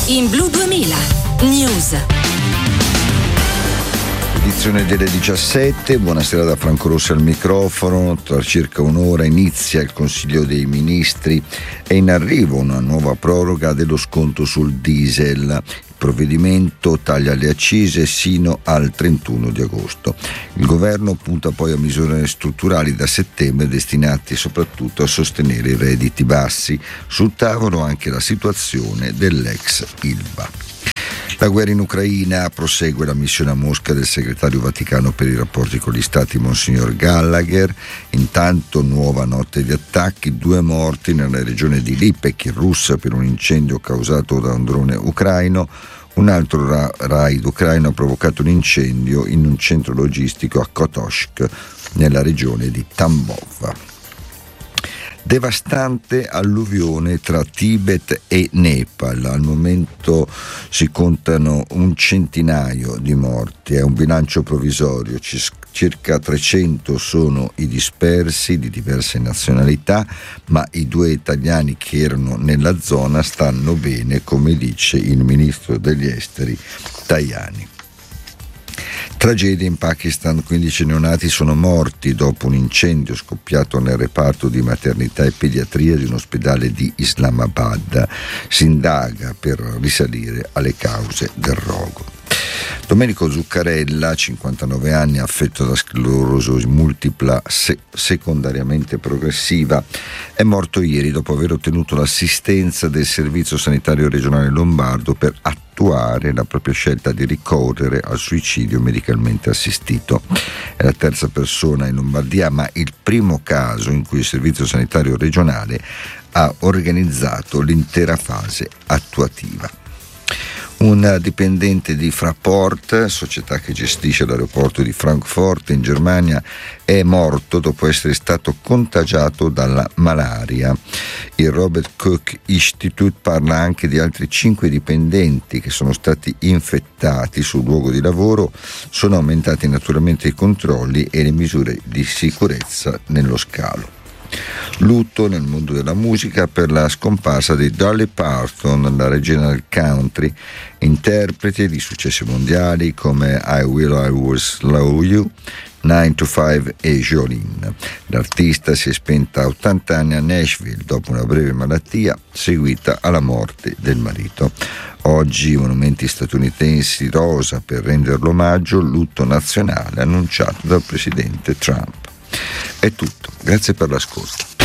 in Blu 2000 News. Edizione delle 17, buonasera da Franco Rossi al microfono. Tra circa un'ora inizia il Consiglio dei Ministri. È in arrivo una nuova proroga dello sconto sul diesel. Il provvedimento taglia le accise sino al 31 di agosto. Il governo punta poi a misure strutturali da settembre destinate soprattutto a sostenere i redditi bassi. Sul tavolo anche la situazione dell'ex Ilva. La guerra in Ucraina, prosegue la missione a Mosca del segretario Vaticano per i rapporti con gli stati Monsignor Gallagher. Intanto nuova notte di attacchi, 2 morti nella regione di Lipetsk in Russia per un incendio causato da un drone ucraino. Un altro raid ucraino ha provocato un incendio in un centro logistico a Kotosk nella regione di Tambov. Devastante alluvione tra Tibet e Nepal. Al momento si contano un centinaio di morti, è un bilancio provvisorio, circa 300 sono i dispersi di diverse nazionalità, ma i 2 italiani che erano nella zona stanno bene, come dice il ministro degli esteri Tajani. Tragedia in Pakistan, 15 neonati sono morti dopo un incendio scoppiato nel reparto di maternità e pediatria di un ospedale di Islamabad. Si indaga per risalire alle cause del rogo. Domenico Zuccarella, 59 anni, affetto da sclerosi multipla secondariamente progressiva, è morto ieri dopo aver ottenuto l'assistenza del Servizio Sanitario Regionale Lombardo per attuare la propria scelta di ricorrere al suicidio medicalmente assistito. È la terza persona in Lombardia, ma il primo caso in cui il Servizio Sanitario Regionale ha organizzato l'intera fase attuativa. Un dipendente di Fraport, società che gestisce l'aeroporto di Francoforte in Germania, è morto dopo essere stato contagiato dalla malaria. Il Robert Koch Institute parla anche di altri 5 dipendenti che sono stati infettati sul luogo di lavoro. Sono aumentati naturalmente i controlli e le misure di sicurezza nello scalo. Lutto nel mondo della musica per la scomparsa di Dolly Parton, la regina del country, interprete di successi mondiali come I Will Always Love You, 9 to 5 e Jolene. L'artista si è spenta a 80 anni a Nashville dopo una breve malattia seguita alla morte del marito. Oggi i monumenti statunitensi rosa per renderlo omaggio, lutto nazionale annunciato dal presidente Trump. È tutto, grazie per l'ascolto.